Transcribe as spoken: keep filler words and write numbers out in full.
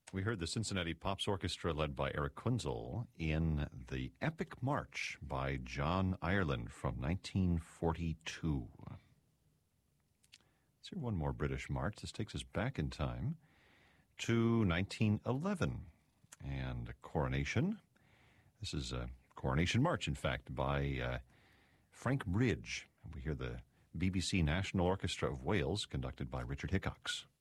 We heard the Cincinnati Pops Orchestra led by Eric Kunzel in the Epic March by John Ireland from nineteen forty-two. Let's hear one more British march. This takes us back in time to nineteen eleven and Coronation. This is a Coronation March, in fact, by uh, Frank Bridge. And we hear the B B C National Orchestra of Wales conducted by Richard Hickox.